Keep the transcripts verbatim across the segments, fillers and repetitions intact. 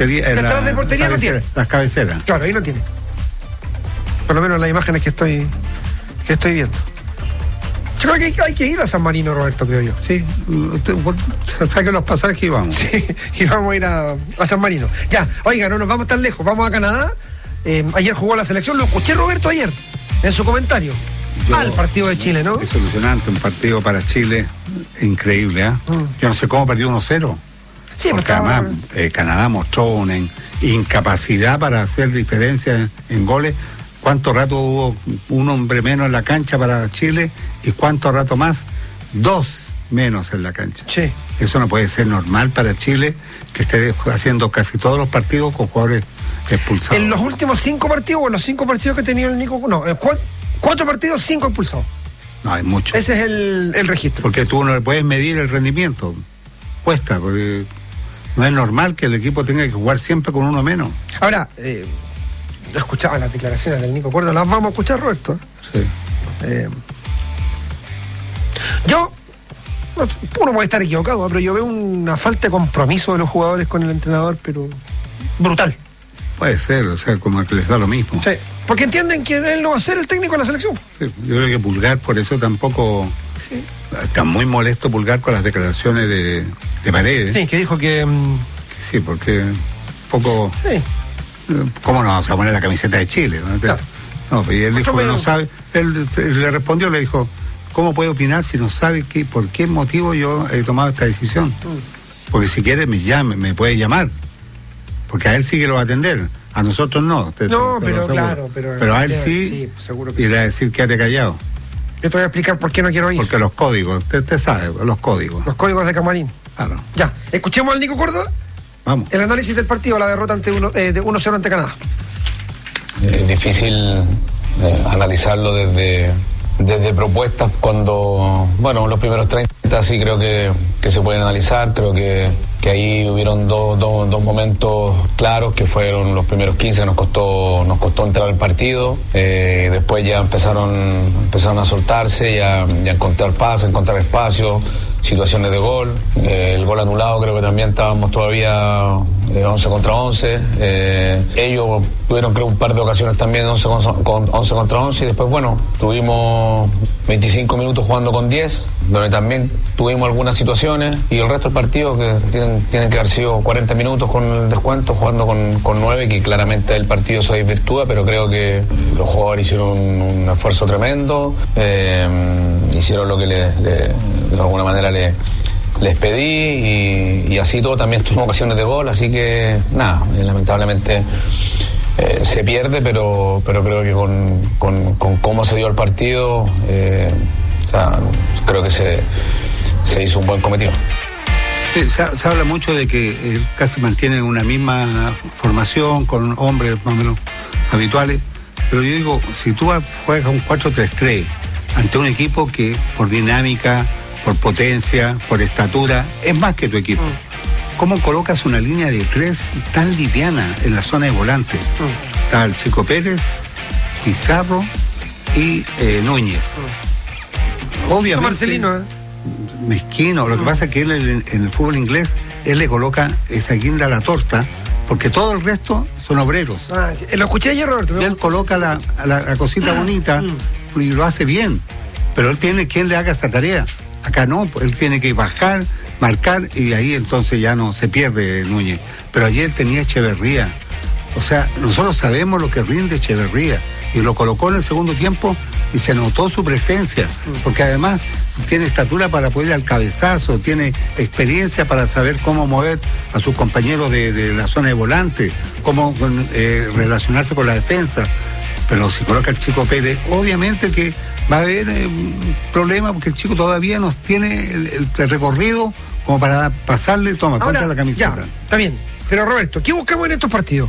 portería. En detrás la, de portería no tiene. Las cabeceras. Claro, ahí no tiene. Por lo menos las imágenes que estoy que estoy viendo. Yo creo que hay, hay que ir a San Marino, Roberto, creo yo. Sí, saque los pasajes y vamos. Sí, y vamos a ir a, a San Marino. Ya, oiga, no nos vamos tan lejos, vamos a Canadá. Eh, ayer jugó la selección, lo escuché Roberto ayer, en su comentario. Yo, al partido de Chile, ¿no? Es ilusionante, un partido para Chile increíble, ¿eh? Mm. Yo no sé cómo perdió uno cero. Sí, porque estaba... además eh, Canadá mostró una in, incapacidad para hacer diferencia en, en goles. ¿Cuánto rato hubo un hombre menos en la cancha para Chile? ¿Y cuánto rato más? Dos menos en la cancha. Sí. Eso no puede ser normal para Chile, que esté haciendo casi todos los partidos con jugadores expulsados. En los últimos cinco partidos, o en los cinco partidos que ha tenido el Nico, no, en cuatro, cuatro partidos, cinco expulsados. No, hay mucho. Ese es el, el registro. Porque tú no le puedes medir el rendimiento. Cuesta, porque no es normal que el equipo tenga que jugar siempre con uno menos. Ahora, eh, escuchaba las declaraciones del Nico Cuerda, las vamos a escuchar, Roberto. Sí. Eh, yo, uno puede estar equivocado, pero yo veo una falta de compromiso de los jugadores con el entrenador, pero brutal. Puede ser, o sea, como que les da lo mismo. Sí, porque entienden que él no va a ser el técnico de la selección. Sí, yo creo que Pulgar, por eso tampoco... Sí. Está muy molesto Pulgar con las declaraciones de, de Paredes. Sí, que dijo que... Um... Sí, porque un poco... Sí. ¿Cómo no vamos a poner la camiseta de Chile? ¿No? Claro. No, y él dijo que no sabe... Él, él le respondió, le dijo, ¿cómo puede opinar si no sabe qué, por qué motivo yo he tomado esta decisión? Mm. Porque si quiere me llame, me puede llamar. Porque a él sí que lo va a atender. A nosotros no. Te, no, te, te pero claro. Pero, pero a él que, sí, sí seguro que y le va a sí. decir quédate callado. Yo te voy a explicar por qué no quiero ir. Porque los códigos, usted, usted sabe, los códigos. Los códigos de Camarín. Claro. Ya, escuchemos al Nico Córdoba. Vamos. El análisis del partido, la derrota ante uno, eh, de uno cero ante Canadá. Es difícil eh, analizarlo desde, desde propuestas cuando, bueno, los primeros treinta sí creo que, que se pueden analizar, creo que, que ahí hubieron dos, dos, dos momentos claros que fueron los primeros quince que nos costó, nos costó entrar al partido, eh, después ya empezaron, empezaron a soltarse, ya, ya encontrar pasos, encontrar espacio, situaciones de gol, eh, el gol anulado creo que también estábamos todavía eh, once contra once, eh, ellos tuvieron creo un par de ocasiones también once, con, once contra once y después bueno, tuvimos veinticinco minutos jugando con diez, donde también tuvimos algunas situaciones y el resto del partido que tienen, tienen que haber sido cuarenta minutos con el descuento jugando con, con nueve, que claramente el partido se desvirtúa, pero creo que los jugadores hicieron un, un esfuerzo tremendo, eh, hicieron lo que le, le, de alguna manera le, les pedí y, y así todo también tuvimos ocasiones de gol, así que nada, lamentablemente eh, se pierde, pero, pero creo que con, con, con cómo se dio el partido, eh, o sea, creo que se, se hizo un buen cometido. Sí, se, se habla mucho de que eh, casi mantienen una misma formación con hombres más o menos habituales, pero yo digo, si tú juegas un cuatro tres tres ante un equipo que por dinámica, por potencia, por estatura, es más que tu equipo. Mm. ¿Cómo colocas una línea de tres tan liviana en la zona de volante? Mm. Está el Chico Pérez, Pizarro y eh, Núñez. Mm. Obviamente. Marcelino, ¿eh? Mezquino. Lo mm. que pasa es que él en, en el fútbol inglés, él le coloca esa guinda a la torta, porque todo el resto son obreros. Ah, sí. Lo escuché ayer, Roberto. Y él coloca la, la, la cosita bonita mm. y lo hace bien. Pero él tiene quien le haga esa tarea. Acá no, él tiene que bajar, marcar y ahí entonces ya no se pierde Núñez. Pero ayer tenía Echeverría. O sea, nosotros sabemos lo que rinde Echeverría y lo colocó en el segundo tiempo y se notó su presencia, porque además tiene estatura para poder ir al cabezazo, tiene experiencia para saber cómo mover a sus compañeros de, de la zona de volante, cómo eh, relacionarse con la defensa. Pero si coloca el Chico Pérez, obviamente que va a haber eh, un problema porque el chico todavía no tiene el, el recorrido como para pasarle, toma, ahora, ponte la camiseta. Ya, está bien. Pero Roberto, ¿qué buscamos en estos partidos?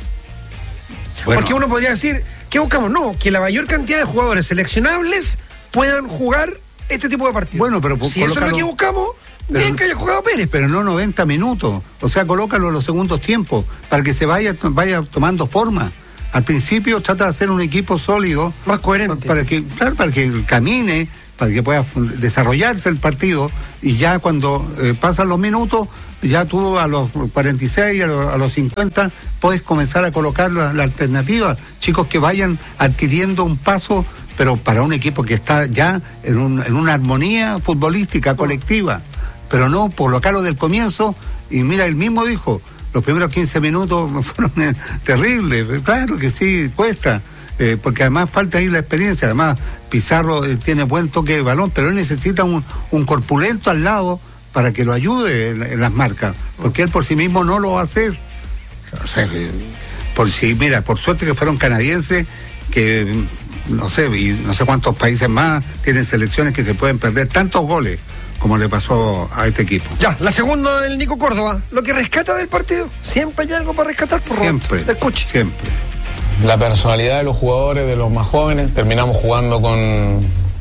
Bueno, porque uno podría decir, ¿qué buscamos? No, que la mayor cantidad de jugadores seleccionables puedan jugar este tipo de partidos. Bueno, pero si eso es lo que buscamos, pero, bien que haya jugado Pérez. Pero no noventa minutos. O sea, colócalo en los segundos tiempos para que se vaya, vaya tomando forma. Al principio trata de hacer un equipo sólido. Más coherente. Para que, claro, para que camine para que pueda desarrollarse el partido, y ya cuando eh, pasan los minutos, ya tú a los cuarenta y seis, a los, a los cincuenta, puedes comenzar a colocar la, la alternativa, chicos que vayan adquiriendo un paso, pero para un equipo que está ya en, un, en una armonía futbolística colectiva, pero no por lo caro del comienzo. Y mira, él mismo dijo, los primeros quince minutos fueron eh, terribles, claro que sí, cuesta. Eh, porque además falta ahí la experiencia, además Pizarro eh, tiene buen toque de balón, pero él necesita un, un corpulento al lado para que lo ayude en, en las marcas, porque él por sí mismo no lo va a hacer. O sea, eh, por si, mira, por suerte que fueron canadienses, que no sé, y no sé cuántos países más tienen selecciones que se pueden perder tantos goles como le pasó a este equipo. Ya, la segunda del Nico Córdoba, lo que rescata del partido, siempre hay algo para rescatar, por siempre, Roberto. Escuche. Siempre. La personalidad de los jugadores, de los más jóvenes. Terminamos jugando con,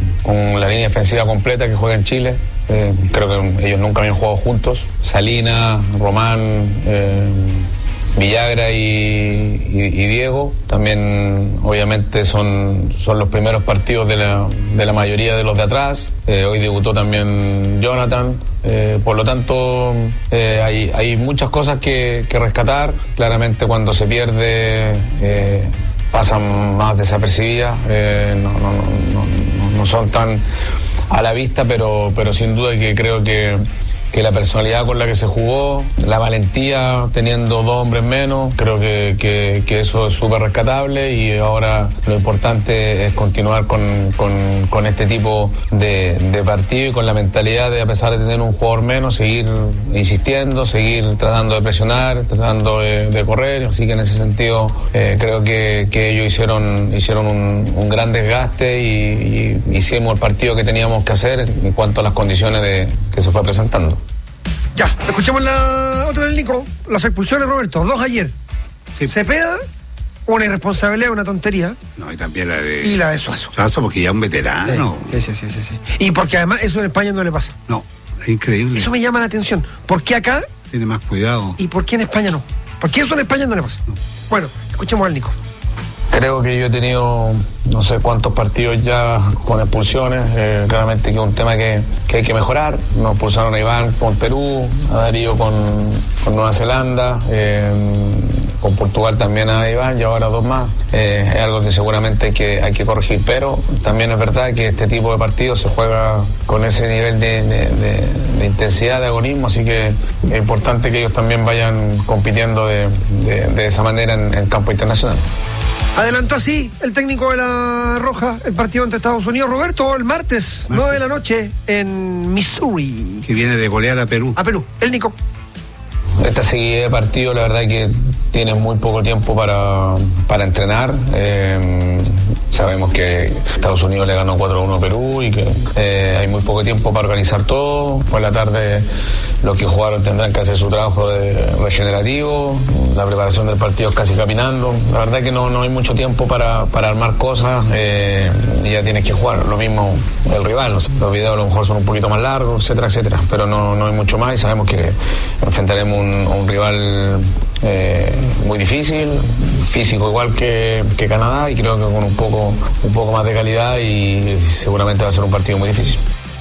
con la línea defensiva completa que juega en Chile. Eh, creo que ellos nunca habían jugado juntos. Salinas, Román, eh, Villagra y, y, y Diego. También, obviamente, son, son los primeros partidos de la, de la mayoría de los de atrás. Eh, hoy debutó también Jonathan. Eh, por lo tanto, eh, hay, hay muchas cosas que, que rescatar. Claramente, cuando se pierde, eh, pasan más desapercibidas. Eh, no, no, no, no, no son tan a la vista, pero, pero sin duda que creo que, que la personalidad con la que se jugó, la valentía teniendo dos hombres menos, creo que, que, que eso es súper rescatable, y ahora lo importante es continuar con, con, con este tipo de, de partido y con la mentalidad de, a pesar de tener un jugador menos, seguir insistiendo, seguir tratando de presionar, tratando de, de correr. Así que en ese sentido eh, creo que, que ellos hicieron, hicieron un, un gran desgaste y, y hicimos el partido que teníamos que hacer en cuanto a las condiciones de, que se fue presentando. Ya, escuchemos la otra del Nico. Las expulsiones, Roberto, dos ayer. Sí. Cepeda, una irresponsabilidad, una tontería. No, y también la de... Y la de Suazo. Suazo, porque ya es un veterano. Sí, sí, sí, sí, sí. Y porque además eso en España no le pasa. No, es increíble. Eso me llama la atención. ¿Por qué acá? Tiene más cuidado. ¿Y por qué en España no? ¿Por qué eso en España no le pasa? No. Bueno, escuchemos al Nico. Creo que yo he tenido no sé cuántos partidos ya con expulsiones, eh, claramente que es un tema que, que hay que mejorar. Nos expulsaron a Iván con Perú, a Darío con, con Nueva Zelanda, eh, con Portugal también a Iván y ahora dos más. Eh, es algo que seguramente hay que, hay que corregir, pero también es verdad que este tipo de partidos se juega con ese nivel de, de, de, de intensidad, de agonismo, así que es importante que ellos también vayan compitiendo de, de, de esa manera en el campo internacional. Adelantó así el técnico de la Roja el partido ante Estados Unidos. Roberto, el martes, nueve de la noche en Missouri. Que viene de golear a Perú. A Perú, el Nico. Esta seguida de partido, la verdad que tiene muy poco tiempo para, para entrenar. Eh, sabemos que Estados Unidos le ganó cuatro a uno a Perú y que eh, hay muy poco tiempo para organizar todo. Por la tarde los que jugaron tendrán que hacer su trabajo de regenerativo. La preparación del partido es casi caminando. La verdad que no, no hay mucho tiempo para, para armar cosas eh, y ya tienes que jugar. Lo mismo el rival. No sé, los videos a lo mejor son un poquito más largos, etcétera, etcétera. Pero no, no hay mucho más y sabemos que enfrentaremos un, un rival eh, muy difícil, físico igual que, que Canadá, y creo que con un poco, un poco más de calidad, y seguramente va a ser un partido muy difícil.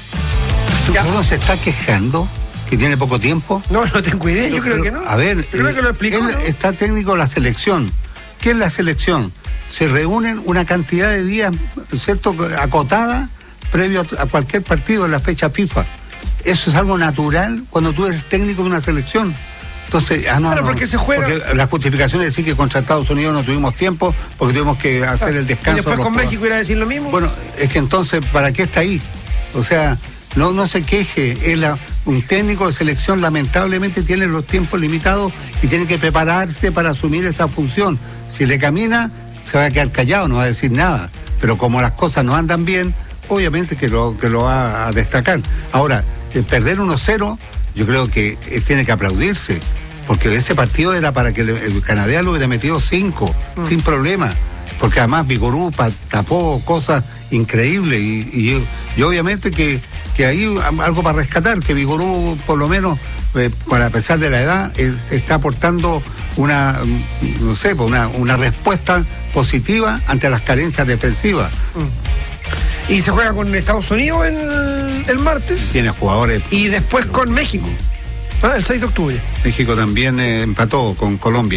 ¿Uno se está quejando que tiene poco tiempo? No, no tengo idea, yo creo que no. A ver, yo creo eh, que lo explicó, él ¿no? Está técnico de la selección. ¿Qué es la selección? Se reúnen una cantidad de días, ¿cierto?, acotada previo a cualquier partido en la fecha FIFA. Eso es algo natural cuando tú eres técnico de una selección. Entonces, ah, no, claro, no, porque se juega. Porque la justificación es decir que contra Estados Unidos no tuvimos tiempo porque tuvimos que hacer el descanso. Y después con los... México irá a decir lo mismo. Bueno, es que entonces, ¿para qué está ahí? O sea, no, no se queje. Es la, un técnico de selección lamentablemente tiene los tiempos limitados y tiene que prepararse para asumir esa función. Si le camina, se va a quedar callado, no va a decir nada. Pero como las cosas no andan bien, obviamente que lo, que lo va a destacar. Ahora, el perder uno cero, yo creo que eh, tiene que aplaudirse, porque ese partido era para que el, el Canadá lo hubiera metido cinco, mm. sin problema, porque además Vigorú tapó cosas increíbles y, y, y obviamente que, que hay algo para rescatar, que Vigorú por lo menos, eh, para a pesar de la edad, eh, está aportando una, no sé, una, una respuesta positiva ante las carencias defensivas. Mm. Y se juega con Estados Unidos el, el martes. Tiene jugadores. Y después con México, ¿ah? El seis de octubre. México también eh, empató con Colombia.